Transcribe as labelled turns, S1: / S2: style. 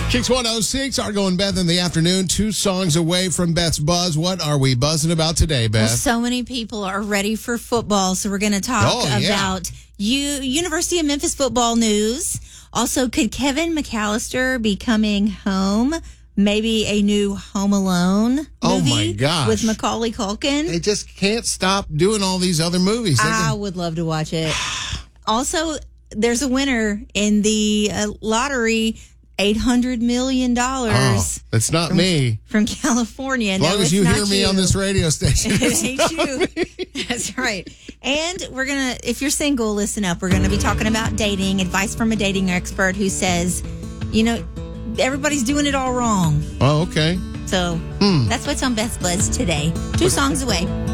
S1: Kicks 106, Argo and Beth in the afternoon. 2 songs away from Beth's Buzz. What are we buzzing about today, Beth?
S2: Well, so many people are ready for football, so we're going to talk about University of Memphis football news. Also, could Kevin McAllister be coming home? Maybe a new Home Alone movie
S1: Oh, my gosh.
S2: with Macaulay Culkin.
S1: They just can't stop doing all these other movies.
S2: I would love to watch it. Also, there's a winner in the lottery, $800 million.
S1: Oh, it's not me.
S2: From California.
S1: As long as you hear me on this radio station.
S2: It ain't you. That's right. And if you're single, listen up. We're going to be talking about dating, advice from a dating expert who says, everybody's doing it all wrong.
S1: Oh, okay.
S2: So that's what's on Best Buds today. 2 songs away.